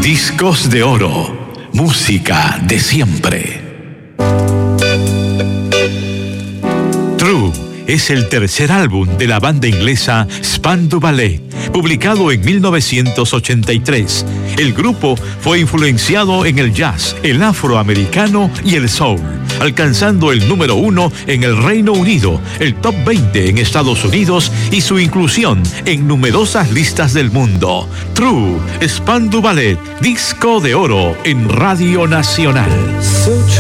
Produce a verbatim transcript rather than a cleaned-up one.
Discos de oro, música de siempre. True es el tercer álbum de la banda inglesa Spandau Ballet, publicado en mil novecientos ochenta y tres. El grupo fue influenciado en el jazz, el afroamericano y el soul, alcanzando el número uno en el Reino Unido, el top veinte en Estados Unidos y su inclusión en numerosas listas del mundo. True, Spandau Ballet, disco de oro en Radio Nacional.